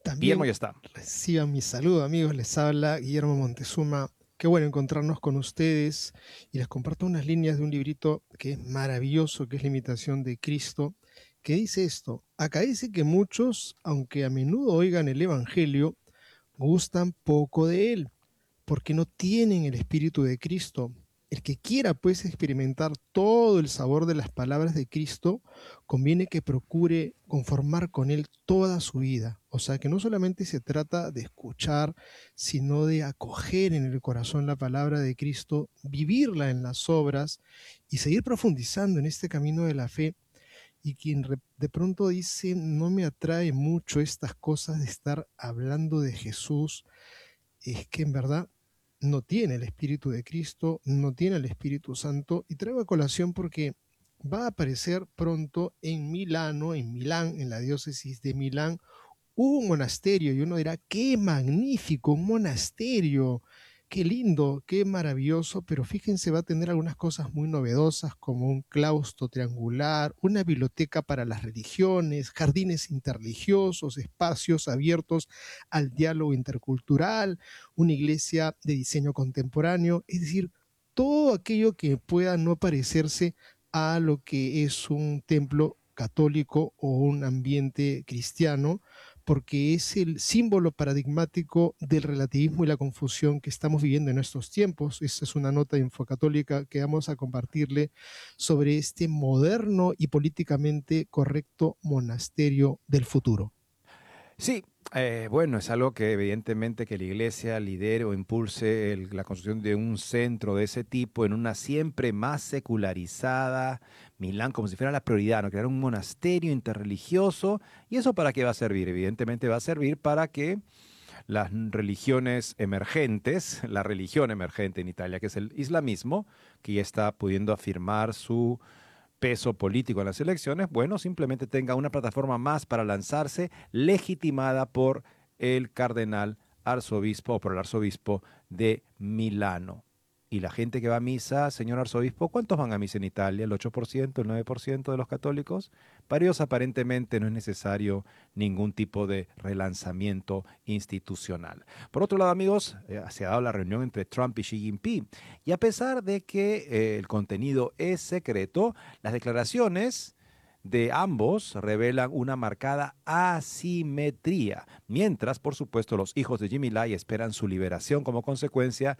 Guillermo También ya está. reciban mi saludo, amigos. Les habla Guillermo Montezuma. Qué bueno encontrarnos con ustedes y les comparto unas líneas de un librito que es maravilloso, que es La imitación de Cristo, que dice esto: acaece que muchos, aunque a menudo oigan el Evangelio, gustan poco de él, porque no tienen el Espíritu de Cristo. El que quiera pues experimentar todo el sabor de las palabras de Cristo, conviene que procure conformar con él toda su vida. O sea que no solamente se trata de escuchar, sino de acoger en el corazón la palabra de Cristo, vivirla en las obras y seguir profundizando en este camino de la fe. Y quien de pronto dice, no me atrae mucho estas cosas de estar hablando de Jesús, es que en verdad no tiene el Espíritu de Cristo, no tiene el Espíritu Santo. Y traigo a colación porque va a aparecer pronto en Milano, en Milán, en la diócesis de Milán, un monasterio. Y uno dirá, qué magnífico, un monasterio, qué lindo, qué maravilloso. Pero fíjense, va a tener algunas cosas muy novedosas, como un claustro triangular, una biblioteca para las religiones, jardines interreligiosos, espacios abiertos al diálogo intercultural, una iglesia de diseño contemporáneo. Es decir, todo aquello que pueda no parecerse a lo que es un templo católico o un ambiente cristiano, porque es el símbolo paradigmático del relativismo y la confusión que estamos viviendo en estos tiempos. Esta es una nota de Infocatólica que vamos a compartirle sobre este moderno y políticamente correcto monasterio del futuro. Sí, bueno, es algo que evidentemente que la iglesia lidere o impulse la construcción de un centro de ese tipo en una siempre más secularizada Milán, como si fuera la prioridad, ¿no? Crear un monasterio interreligioso. ¿Y eso para qué va a servir? Evidentemente va a servir para que las religiones emergentes, la religión emergente en Italia, que es el islamismo, que ya está pudiendo afirmar su peso político en las elecciones, bueno, simplemente tenga una plataforma más para lanzarse, legitimada por el cardenal arzobispo o por el arzobispo de Milano. Y la gente que va a misa, señor arzobispo, ¿cuántos van a misa en Italia? ¿El 8%, el 9% de los católicos? Para ellos aparentemente no es necesario ningún tipo de relanzamiento institucional. Por otro lado, amigos, se ha dado la reunión entre Trump y Xi Jinping. Y a pesar de que el contenido es secreto, las declaraciones de ambos revelan una marcada asimetría, mientras, por supuesto, los hijos de Jimmy Lai esperan su liberación como consecuencia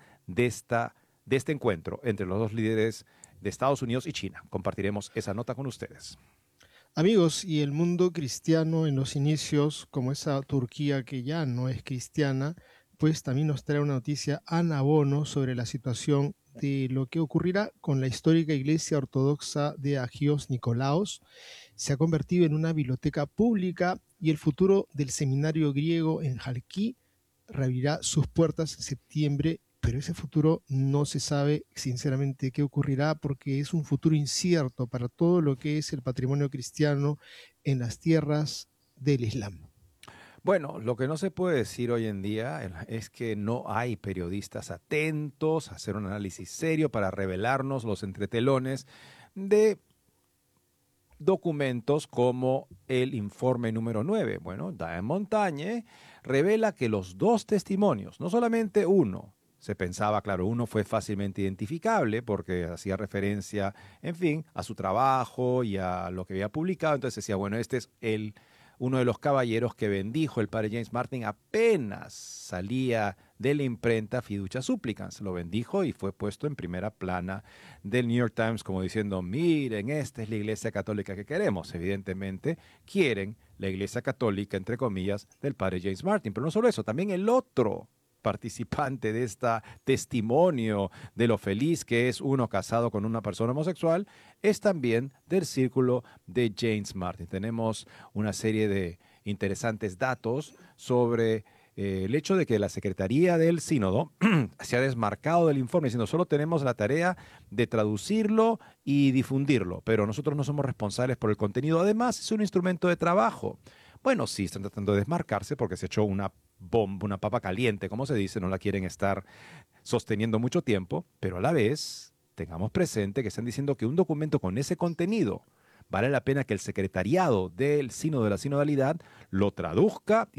de este encuentro entre los dos líderes de Estados Unidos y China. Compartiremos esa nota con ustedes. Amigos, y el mundo cristiano en los inicios, como esa Turquía que ya no es cristiana, pues también nos trae una noticia Ana Bono sobre la situación de lo que ocurrirá con la histórica iglesia ortodoxa de Agios Nikolaos. Se ha convertido en una biblioteca pública y el futuro del seminario griego en Jalquí reabrirá sus puertas en septiembre, pero ese futuro no se sabe sinceramente qué ocurrirá, porque es un futuro incierto para todo lo que es el patrimonio cristiano en las tierras del Islam. Bueno, lo que no se puede decir hoy en día es que no hay periodistas atentos a hacer un análisis serio para revelarnos los entretelones de documentos como el informe número 9. Bueno, Diane Montagne revela que los dos testimonios, no solamente uno, se pensaba, claro, uno fue fácilmente identificable porque hacía referencia, en fin, a su trabajo y a lo que había publicado. Entonces decía, bueno, este es uno de los caballeros que bendijo el padre James Martin apenas salía de la imprenta Fiducia Supplicans. Lo bendijo y fue puesto en primera plana del New York Times como diciendo, miren, esta es la iglesia católica que queremos. Evidentemente, quieren la iglesia católica, entre comillas, del padre James Martin. Pero no solo eso, también el otro participante de este testimonio de lo feliz que es uno casado con una persona homosexual, es también del círculo de James Martin. Tenemos una serie de interesantes datos sobre el hecho de que la Secretaría del Sínodo se ha desmarcado del informe diciendo solo tenemos la tarea de traducirlo y difundirlo, pero nosotros no somos responsables por el contenido. Además, es un instrumento de trabajo. Bueno, sí, están tratando de desmarcarse porque se echó una bomba, una papa caliente, como se dice, no la quieren estar sosteniendo mucho tiempo, pero a la vez tengamos presente que están diciendo que un documento con ese contenido vale la pena que el secretariado del Sínodo de la Sinodalidad lo traduzca